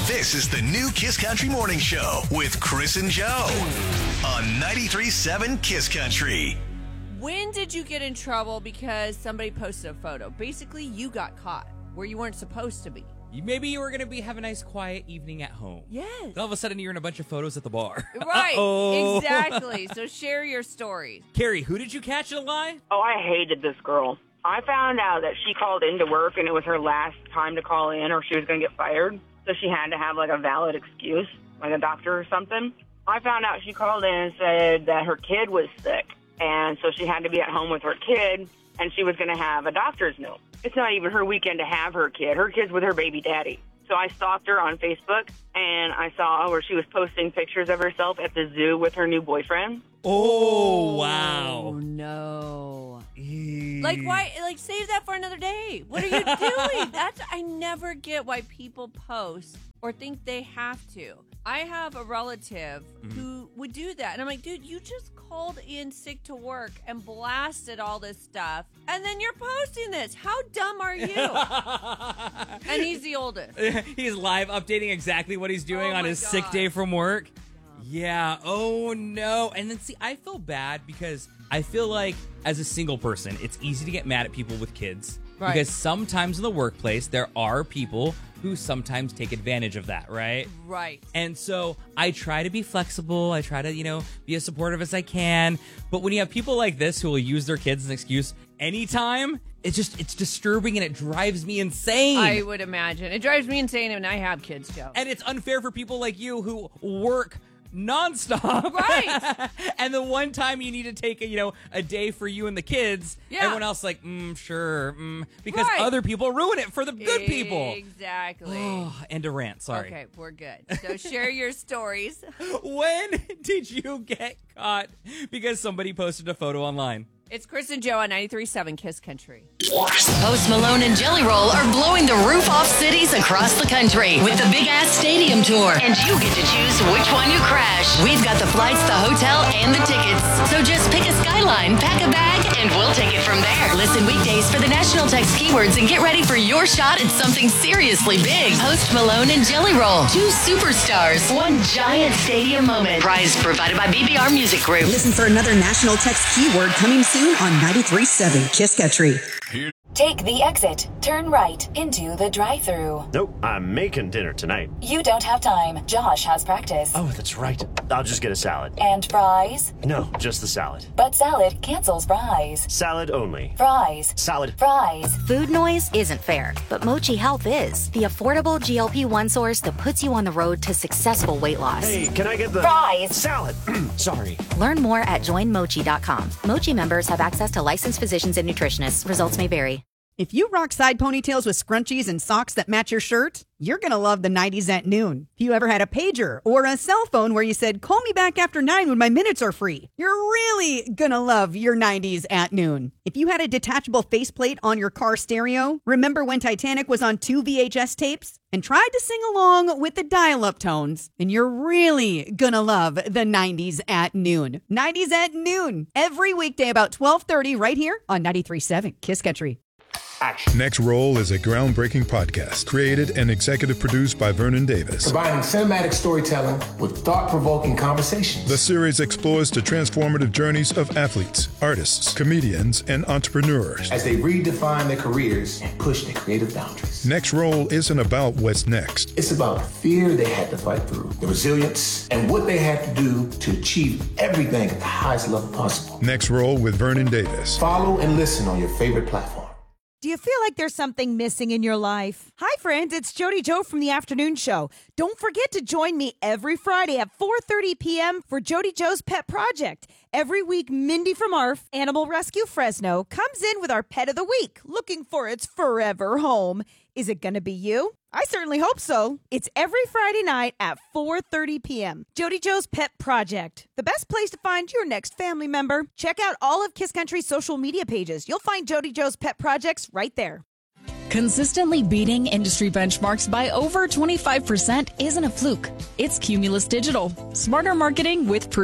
This is the new Kiss Country Morning Show with Chris and Joe on 93.7 Kiss Country. When did you get in trouble because somebody posted a photo? Basically, you got caught where you weren't supposed to be. Maybe you were going to have a nice quiet evening at home. Yes. All of a sudden, you're in a bunch of photos at the bar. Right. Uh-oh. Exactly. So share your stories. Carrie, who did you catch in a lie? Oh, I hated this girl. I found out that she called into work and it was her last time to call in or she was going to get fired. So she had to have like a valid excuse, like a doctor or something. I found out she called in and said that her kid was sick. And so she had to be at home with her kid and she was going to have a doctor's note. It's not even her weekend to have her kid. Her kid's with her baby daddy. So I stalked her on Facebook, and I saw where she was posting pictures of herself at the zoo with her new boyfriend. Oh, wow. Oh, no. Like, why? Like, save that for another day. What are you doing? I never get why people post or think they have to. I have a relative who would do that. And I'm like, dude, you just called in sick to work and blasted all this stuff. And then you're posting this. How dumb are you? And he's the oldest. He's live updating exactly what he's doing on his sick God. day from work. Yeah. Oh, no. And then, see, I feel bad because I feel like as a single person, it's easy to get mad at people with kids. Right. Because sometimes in the workplace, there are people who sometimes take advantage of that, right? Right. And so I try to be flexible. I try to, be as supportive as I can. But when you have people like this who will use their kids as an excuse anytime, it's disturbing and it drives me insane. I would imagine. It drives me insane when I have kids, Joe. And it's unfair for people like you who work nonstop. Right. And the one time you need to take a day for you and the kids, Yeah. everyone else like, sure, because Right. other people ruin it for the good people. Exactly. Oh, end of rant, sorry. Okay, we're good. So share your stories. When did you get caught because somebody posted a photo online? It's Chris and Joe on 93.7 Kiss Country. Post Malone and Jelly Roll are blowing the roof off cities across the country with the Big Ass Stadium Tour. And you get to choose which one you crash. We've got the flights, the hotel, and the tickets. So just pick a skyline, pack a bag, and we'll take it from there. Listen weekdays for the national text keywords and get ready for your shot at something seriously big. Post Malone and Jelly Roll. 2 superstars. 1 giant stadium moment. Prize provided by BBR Music Group. Listen for another national text keyword coming soon on 93.7 Kiss Country. Take the exit. Turn right into the drive-thru. Nope, I'm making dinner tonight. You don't have time. Josh has practice. Oh, that's right. I'll just get a salad. And fries? No, just the salad. But salad cancels fries. Salad only. Fries. Salad. Fries. Food noise isn't fair, but Mochi Health is. The affordable GLP-1 source that puts you on the road to successful weight loss. Hey, can I get the Fries. salad? Sorry. Learn more at joinmochi.com. Mochi members have access to licensed physicians and nutritionists. Results may vary. If you rock side ponytails with scrunchies and socks that match your shirt, you're going to love the 90s at noon. If you ever had a pager or a cell phone where you said, call me back after 9 when my minutes are free, you're really going to love your 90s at noon. If you had a detachable faceplate on your car stereo, remember when Titanic was on 2 VHS tapes and tried to sing along with the dial-up tones, then you're really going to love the 90s at noon. 90s at noon, every weekday about 12:30 right here on 93.7 Kiss Country. Next Roll is a groundbreaking podcast created and executive produced by Vernon Davis. Combining cinematic storytelling with thought-provoking conversations. The series explores the transformative journeys of athletes, artists, comedians, and entrepreneurs as they redefine their careers and push their creative boundaries. Next Roll isn't about what's next. It's about the fear they had to fight through, the resilience, and what they had to do to achieve everything at the highest level possible. Next Roll with Vernon Davis. Follow and listen on your favorite platform. Do you feel like there's something missing in your life? Hi, friends. It's Jody Joe from The Afternoon Show. Don't forget to join me every Friday at 4:30 p.m. for Jody Joe's Pet Project. Every week, Mindy from ARF, Animal Rescue Fresno, comes in with our Pet of the Week, looking for its forever home. Is it going to be you? I certainly hope so. It's every Friday night at 4:30 p.m. Jody Joe's Pet Project, the best place to find your next family member. Check out all of Kiss Country's social media pages. You'll find Jody Joe's Pet Projects right there. Consistently beating industry benchmarks by over 25% isn't a fluke. It's Cumulus Digital. Smarter marketing with proof.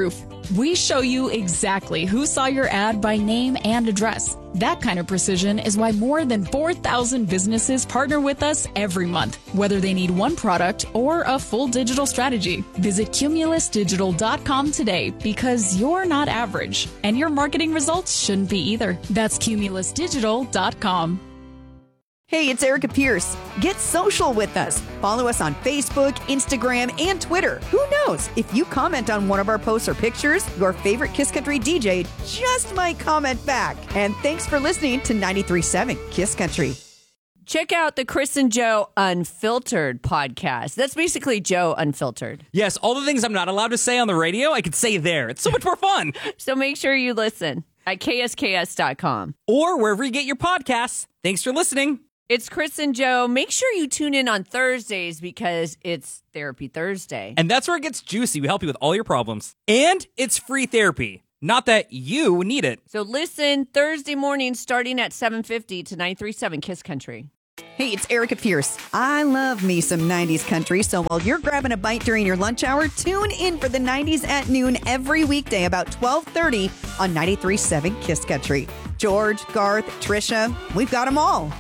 We show you exactly who saw your ad by name and address. That kind of precision is why more than 4,000 businesses partner with us every month, whether they need one product or a full digital strategy. Visit cumulusdigital.com today because you're not average, and your marketing results shouldn't be either. That's cumulusdigital.com. Hey, it's Erica Pierce. Get social with us. Follow us on Facebook, Instagram, and Twitter. Who knows? If you comment on one of our posts or pictures, your favorite Kiss Country DJ just might comment back. And thanks for listening to 93.7 Kiss Country. Check out the Chris and Joe Unfiltered podcast. That's basically Joe Unfiltered. Yes, all the things I'm not allowed to say on the radio, I could say there. It's so much more fun. So make sure you listen at ksks.com. Or wherever you get your podcasts. Thanks for listening. It's Chris and Joe. Make sure you tune in on Thursdays because it's Therapy Thursday. And that's where it gets juicy. We help you with all your problems. And it's free therapy. Not that you need it. So listen Thursday morning starting at 7:50 to 93.7 Kiss Country. Hey, it's Erica Pierce. I love me some 90s country, so while you're grabbing a bite during your lunch hour, tune in for the 90s at noon every weekday about 12:30 on 93.7 Kiss Country. George, Garth, Trisha, we've got them all.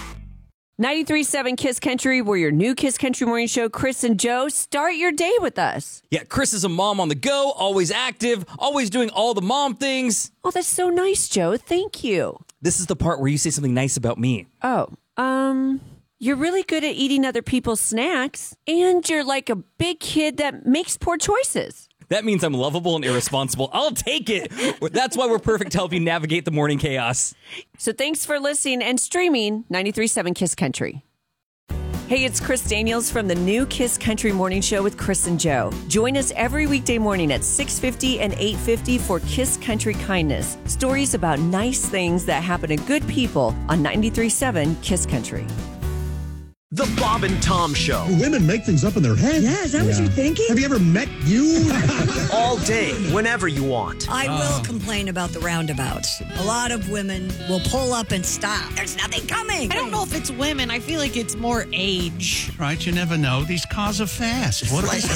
93.7 Kiss Country, we're your new Kiss Country morning show. Chris and Joe, start your day with us. Yeah, Chris is a mom on the go, always active, always doing all the mom things. Oh, that's so nice, Joe. Thank you. This is the part where you say something nice about me. Oh, you're really good at eating other people's snacks, and you're like a big kid that makes poor choices. That means I'm lovable and irresponsible. I'll take it. That's why we're perfect to help you navigate the morning chaos. So thanks for listening and streaming 93.7 Kiss Country. Hey, it's Chris Daniels from the new Kiss Country Morning Show with Chris and Joe. Join us every weekday morning at 6:50 and 8:50 for Kiss Country Kindness. Stories about nice things that happen to good people on 93.7 Kiss Country. The Bob and Tom Show. Women make things up in their head. Yeah, is that what you're thinking? Have you ever met you? All day, whenever you want. I will complain about the roundabouts. A lot of women will pull up and stop. There's nothing coming. I don't know if it's women. I feel like it's more age. Right, you never know. These cars are fast. What They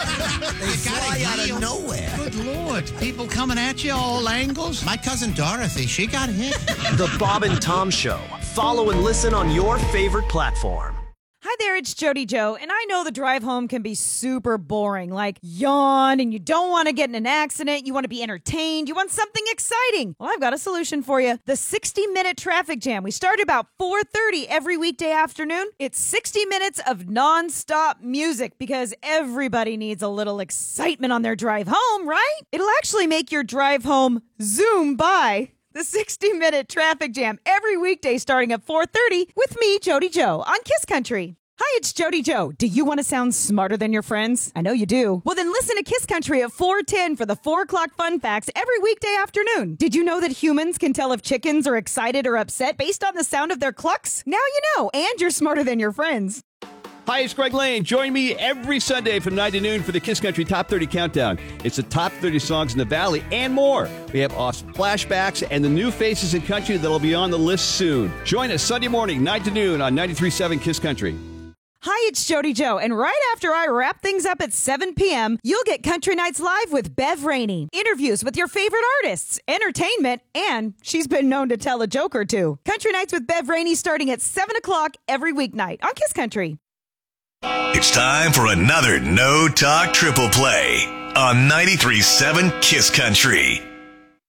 fly out of nowhere. Good Lord. People coming at you all angles. My cousin Dorothy, she got hit. The Bob and Tom Show. Follow and listen on your favorite platform. Hi there, it's Jody Joe, and I know the drive home can be super boring, like yawn, and you don't want to get in an accident, you want to be entertained, you want something exciting. Well, I've got a solution for you. The 60-minute traffic jam. We start about 4:30 every weekday afternoon. It's 60 minutes of nonstop music because everybody needs a little excitement on their drive home, right? It'll actually make your drive home zoom by. The 60-minute traffic jam every weekday starting at 4:30 with me, Jody Joe, on Kiss Country. Hi, it's Jody Joe. Do you want to sound smarter than your friends? I know you do. Well, then listen to Kiss Country at 4:10 for the 4 o'clock fun facts every weekday afternoon. Did you know that humans can tell if chickens are excited or upset based on the sound of their clucks? Now you know, and you're smarter than your friends. Hi, it's Greg Lane. Join me every Sunday from 9 to noon for the Kiss Country Top 30 Countdown. It's the top 30 songs in the Valley and more. We have awesome flashbacks and the new faces in country that'll be on the list soon. Join us Sunday morning, 9 to noon on 93.7 Kiss Country. Hi, it's Jody Joe, and right after I wrap things up at 7 p.m., you'll get Country Nights Live with Bev Rainey. Interviews with your favorite artists, entertainment, and she's been known to tell a joke or two. Country Nights with Bev Rainey starting at 7 o'clock every weeknight on Kiss Country. It's time for another No Talk Triple Play on 93.7 Kiss Country.